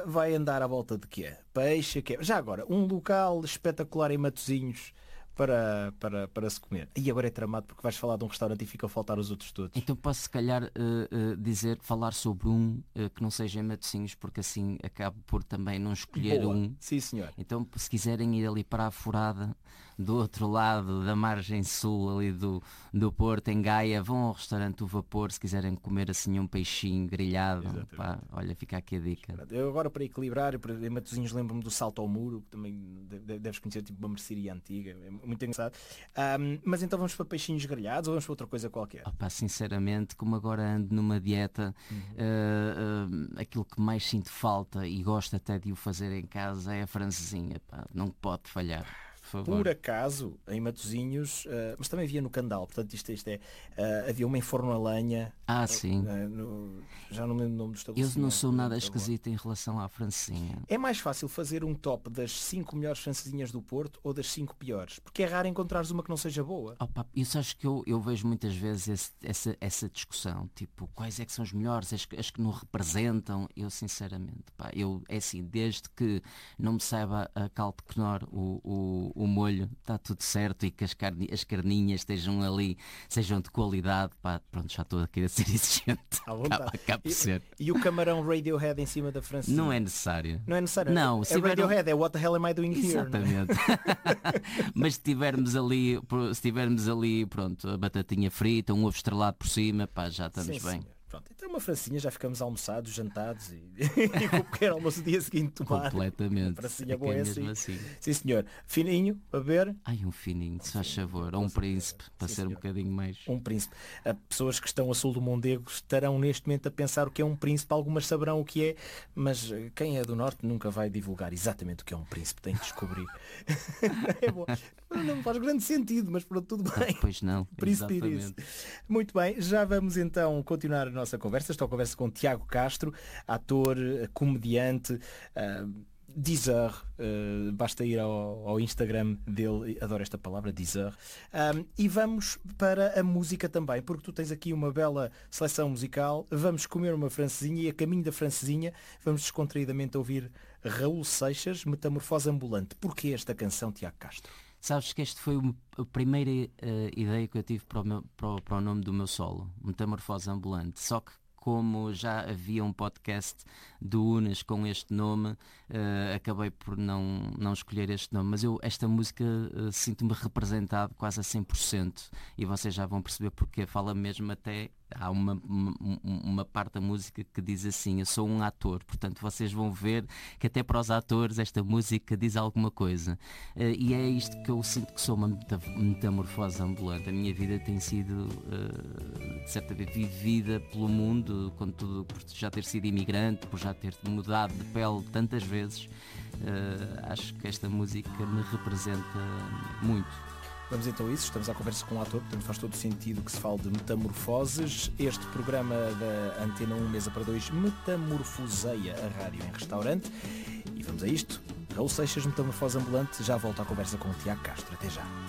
vai andar à volta de quê? Peixe, quê? Já agora, um local espetacular em Matosinhos para se comer. E agora é tramado porque vais falar de um restaurante e fica a faltar os outros todos. Então posso se calhar falar sobre um que não seja em Matosinhos, porque assim acabo por também não escolher Boa. um. Sim, senhor. Então se quiserem ir ali para a Forada, do outro lado da margem sul ali do Porto, em Gaia, vão ao restaurante do Vapor se quiserem comer assim um peixinho grelhado. Pá, olha, fica aqui a dica. Eu agora para equilibrar, em Matosinhos lembro-me do Salto ao Muro, que também deves conhecer, tipo uma mercearia antiga, é muito engraçado. Mas então vamos para peixinhos grelhados ou vamos para outra coisa qualquer? Opa, sinceramente, como agora ando numa dieta, aquilo que mais sinto falta e gosto até de o fazer em casa é a francesinha, pá, não pode falhar. Por acaso, em Matosinhos, mas também havia no Candal, portanto isto é, havia uma em forno a lenha. Sim. Já não me lembro o nome do estabelecimento. Eu não sou nada esquisito em relação à francesinha. É mais fácil fazer um top das 5 melhores francesinhas do Porto ou das 5 piores? Porque é raro encontrares uma que não seja boa. Opa, isso acho que eu vejo muitas vezes essa discussão, tipo, quais é que são as melhores, as que não representam. Eu sinceramente, pá, é assim, desde que não me saiba a calpequenor o molho, está tudo certo, e que as carninhas estejam ali, sejam de qualidade, pá, pronto, já estou a querer ser exigente. Acaba por ser. E o camarão Radiohead em cima da francesinha? Não é necessário. Não é necessário? Não, é Radiohead, é What the Hell Am I Doing Here? Exatamente. Mas se tivermos ali, pronto, a batatinha frita, um ovo estrelado por cima, pá, já estamos bem. Senhor. Pronto, então uma francinha, já ficamos almoçados, jantados e com o pequeno almoço dia seguinte tomar. Completamente. Francinha boa é assim. Assim. Sim, senhor. Fininho, a ver? Um fininho, se faz favor. Ou um príncipe, para ser um bocadinho mais... Um príncipe. Pessoas que estão a sul do Mondego estarão neste momento a pensar o que é um príncipe. Algumas saberão o que é, mas quem é do norte nunca vai divulgar exatamente o que é um príncipe. Tem de descobrir. É bom. Não faz grande sentido, mas pronto, tudo bem. Pois não, Príncipe exatamente. Muito bem, já vamos então continuar a nossa conversa. Estou a conversa com Tiago Castro, ator, comediante, Deezer, basta ir ao Instagram dele, adoro esta palavra, Deezer. E vamos para a música também, porque tu tens aqui uma bela seleção musical. Vamos comer uma francesinha e a caminho da francesinha vamos descontraídamente ouvir Raul Seixas, Metamorfose Ambulante. Porquê esta canção, Tiago Castro? Sabes que este foi a primeira ideia que eu tive para o nome do meu solo, Metamorfose Ambulante. Só que como já havia um podcast do Unas com este nome, acabei por não escolher este nome. Mas esta música sinto-me representado quase a 100%. E vocês já vão perceber porque fala mesmo até... Há uma parte da música que diz assim: eu sou um ator. Portanto, vocês vão ver que até para os atores esta música diz alguma coisa. E é isto que eu sinto que sou uma metamorfose ambulante. A minha vida tem sido, de certa vez, vivida pelo mundo, contudo, por já ter sido imigrante, por já ter mudado de pele tantas vezes. Acho que esta música me representa muito. Vamos então a isso, estamos à conversa com um ator, portanto faz todo sentido que se fale de metamorfoses. Este programa da Antena 1 Mesa para 2 metamorfoseia a rádio em restaurante. E vamos a isto. Raul Seixas, Metamorfose Ambulante, já volto à conversa com o Tiago Castro. Até já.